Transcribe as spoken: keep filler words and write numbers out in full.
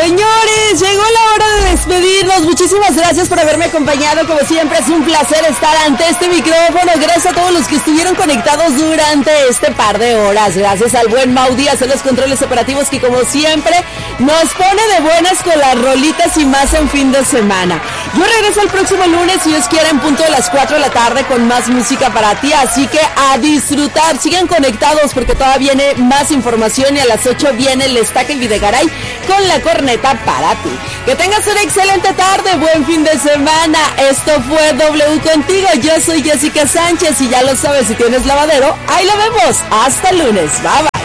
Señores, llegó la hora de despedirnos. Muchísimas gracias por haberme acompañado. Como siempre, es un placer estar ante este micrófono. Gracias a todos los que estuvieron conectados durante este par de horas. Gracias al buen Mau Díaz en los controles operativos, que como siempre nos pone de buenas con las rolitas y más en fin de semana. Yo regreso el próximo lunes, si Dios quiere, en punto de las cuatro de la tarde con más música para ti. Así que a disfrutar. Sigan conectados porque todavía viene más información y a las ocho viene el Estaca y Videgaray con la corneta para ti. Que tengas una excelente tarde, buen fin de semana. Esto fue W Contigo. Yo soy Jessica Sánchez y ya lo sabes, si tienes lavadero, ahí lo vemos. Hasta el lunes. Bye bye.